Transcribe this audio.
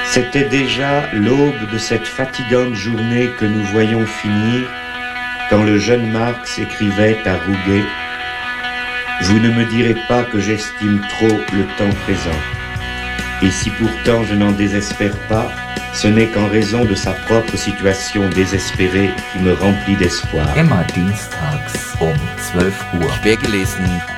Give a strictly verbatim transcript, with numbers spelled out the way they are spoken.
C'était déjà l'aube de cette fatigante journée que nous voyons finir quand le jeune Marx écrivait à Rouget « Vous ne me direz pas que j'estime trop le temps présent. Et si pourtant je n'en désespère pas, ce n'est qu'en raison de sa propre situation désespérée qui me remplit d'espoir. » Immer dienstags um zwölf Uhr. Quergelesen